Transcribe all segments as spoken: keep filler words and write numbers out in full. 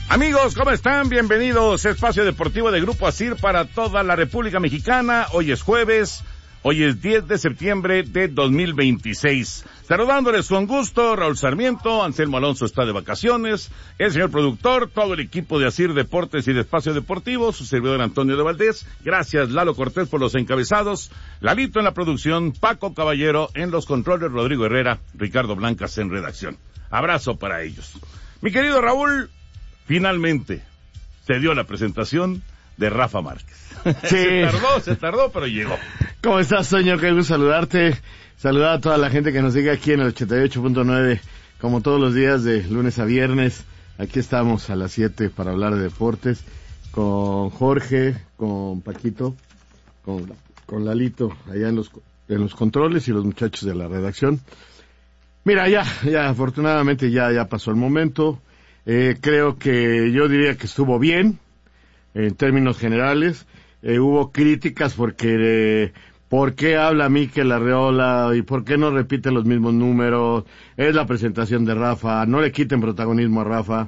Amigos, ¿cómo están? Bienvenidos a Espacio Deportivo de Grupo Asir para toda la República Mexicana. Hoy es jueves, hoy es diez de septiembre de dos mil veintiséis. Saludándoles con gusto, Raúl Sarmiento, Anselmo Alonso está de vacaciones, el señor productor, todo el equipo de Asir Deportes y de Espacio Deportivo, su servidor Antonio de Valdés. Gracias, Lalo Cortés, por los encabezados, Lalito en la producción, Paco Caballero en los controles, Rodrigo Herrera, Ricardo Blancas en redacción. Abrazo para ellos. Mi querido Raúl, finalmente se dio la presentación de Rafa Márquez. Sí. se tardó, se tardó, pero llegó. ¿Cómo estás, Toño? Qué gusto saludarte. Saludar a toda la gente que nos sigue aquí en el ochenta y ocho punto nueve, como todos los días de lunes a viernes. Aquí estamos a las siete para hablar de deportes, con Jorge, con Paquito, con, con Lalito, allá en los, en los controles y los muchachos de la redacción. Mira, ya, ya, afortunadamente ya, ya pasó el momento. Eh, creo que yo diría que estuvo bien, en términos generales. Eh, hubo críticas porque, eh, ¿por qué habla Mikel Arreola y por qué no repite los mismos números? Es la presentación de Rafa, no le quiten protagonismo a Rafa.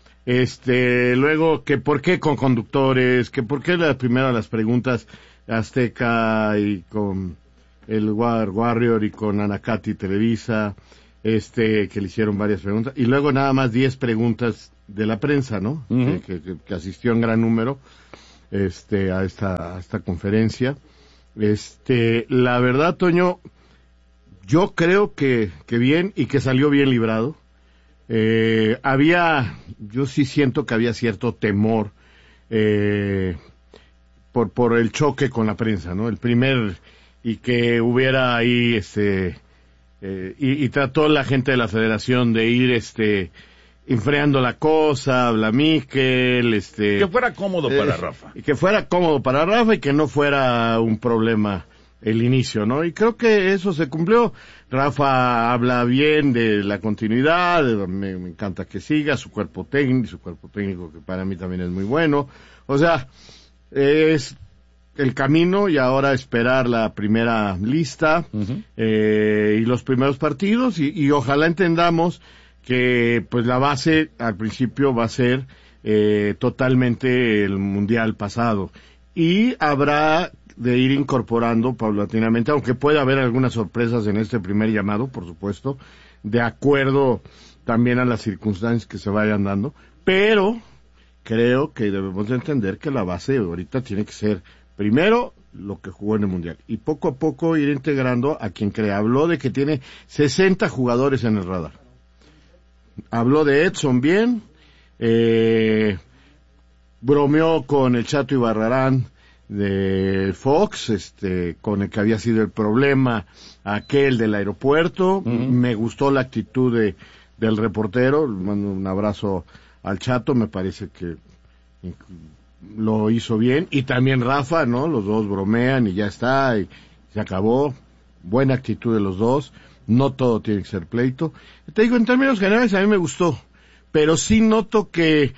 Este, luego, que por qué con conductores, que por qué la primera de las preguntas Azteca y con el War Warrior y con Anacati Televisa. Este, que le hicieron varias preguntas, y luego nada más diez preguntas de la prensa, ¿no? Uh-huh. Que, que, que asistió en gran número, este, a esta, a esta conferencia. Este, la verdad, Toño, yo creo que, que bien, y que salió bien librado. Eh, había, yo sí siento que había cierto temor, eh, por, por el choque con la prensa, ¿no? El primer, y que hubiera ahí, este, Eh, y, y trató la gente de la federación de ir, este, enfriando la cosa, habla Mikel, este... Que fuera cómodo eh, para Rafa. Y que fuera cómodo para Rafa y que no fuera un problema el inicio, ¿no? Y creo que eso se cumplió. Rafa habla bien de la continuidad, me, me encanta que siga, su cuerpo técnico, su cuerpo técnico que para mí también es muy bueno. O sea, es el camino y ahora esperar la primera lista, uh-huh. eh, y los primeros partidos y, y ojalá entendamos que pues la base al principio va a ser eh, totalmente el mundial pasado y habrá de ir incorporando paulatinamente, aunque pueda haber algunas sorpresas en este primer llamado, por supuesto, de acuerdo también a las circunstancias que se vayan dando, pero creo que debemos de entender que la base ahorita tiene que ser primero, lo que jugó en el Mundial. Y poco a poco ir integrando a quien cree. Habló de que tiene sesenta jugadores en el radar. Habló de Edson bien. Eh, bromeó con el Chato Ibarrarán de Fox, este, con el que había sido el problema aquel del aeropuerto. Uh-huh. Me gustó la actitud de, del reportero. Le mando un abrazo al Chato. Me parece que lo hizo bien, y también Rafa, ¿no? Los dos bromean y ya está, y se acabó. Buena actitud de los dos, no todo tiene que ser pleito. Te digo, en términos generales a mí me gustó, pero sí noto que,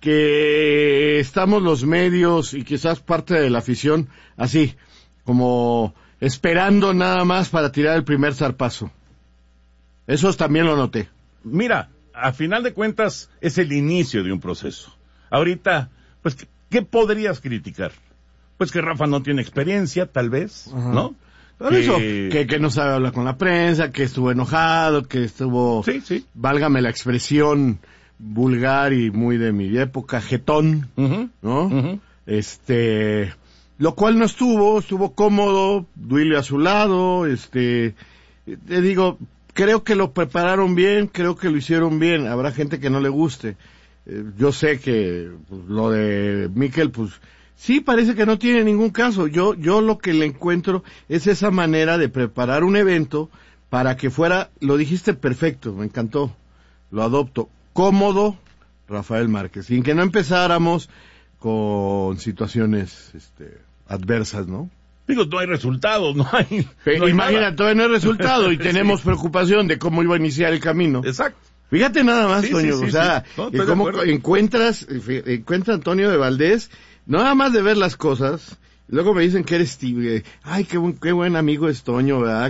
que estamos los medios y quizás parte de la afición así, como esperando nada más para tirar el primer zarpazo. Eso también lo noté. Mira, a final de cuentas es el inicio de un proceso. Ahorita, pues, ¿qué podrías criticar? Pues que Rafa no tiene experiencia, tal vez, ajá, ¿no? Por que... eso, que, que no sabe hablar con la prensa, que estuvo enojado, que estuvo, sí, sí, válgame la expresión vulgar y muy de mi época, jetón, uh-huh, ¿no? Uh-huh. Este, lo cual no estuvo, estuvo cómodo, Duilio a su lado, este, te digo, creo que lo prepararon bien, creo que lo hicieron bien, habrá gente que no le guste. Yo sé que pues, lo de Mikel, pues sí parece que no tiene ningún caso. Yo yo lo que le encuentro es esa manera de preparar un evento para que fuera, lo dijiste perfecto, me encantó, lo adopto, cómodo Rafael Márquez, sin que no empezáramos con situaciones este, adversas, ¿no? Digo, no hay resultados, no hay... Pero no imagina, hay todavía no hay resultado y tenemos sí. preocupación de cómo iba a iniciar el camino. Exacto. Fíjate nada más, sí, Toño, sí, sí, o sea, sí. No, eh, cómo encuentras, encuentra Antonio de Valdés, no nada más de ver las cosas, luego me dicen que eres tibio, ay, qué buen, qué buen amigo es Toño, ¿verdad?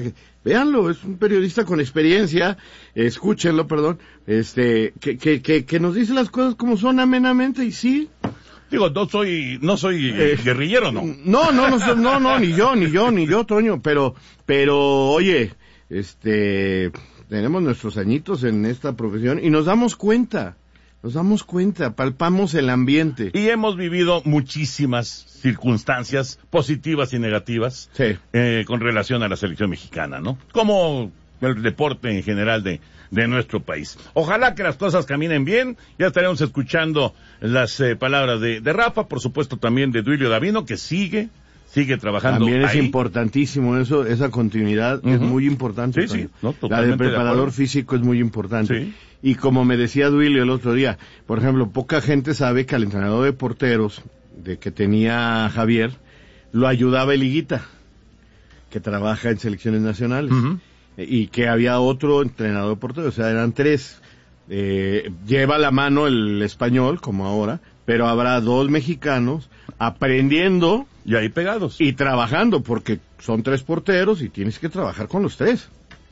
véanlo, es un periodista con experiencia, escúchenlo, perdón, este, que, que, que, que nos dice las cosas como son amenamente, y sí. Digo, no soy, no soy eh, guerrillero, ¿no? No, no, no, no, no, ni yo, ni yo, ni yo, Toño, pero, pero, oye, este, tenemos nuestros añitos en esta profesión y nos damos cuenta. Nos damos cuenta, palpamos el ambiente. Y hemos vivido muchísimas circunstancias positivas y negativas sí. eh, con relación a la selección mexicana, ¿no? Como el deporte en general de, de nuestro país. Ojalá que las cosas caminen bien. Ya estaremos escuchando las eh, palabras de, de Rafa, por supuesto también de Duilio Davino, que sigue, sigue trabajando También es ahí. importantísimo eso, esa continuidad uh-huh. es muy importante. Sí, sí, no, la del preparador de físico es muy importante. Sí. Y como me decía Duilio el otro día, por ejemplo, poca gente sabe que al entrenador de porteros de que tenía Javier, lo ayudaba el Higuita, que trabaja en selecciones nacionales, uh-huh. y que había otro entrenador de porteros, o sea, eran tres. Eh, lleva la mano el español, como ahora, pero habrá dos mexicanos aprendiendo. Y ahí pegados. Y trabajando, porque son tres porteros y tienes que trabajar con los tres.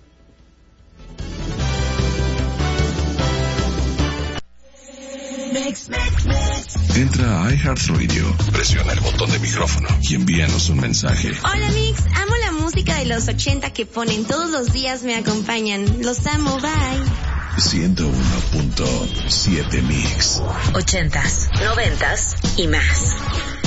Entra a iHeartRadio, presiona el botón de micrófono y envíanos un mensaje. Hola Mix, amo la música de los ochenta que ponen todos los días, me acompañan. Los amo, bye. ciento uno punto siete Mix. Ochentas, noventas y más.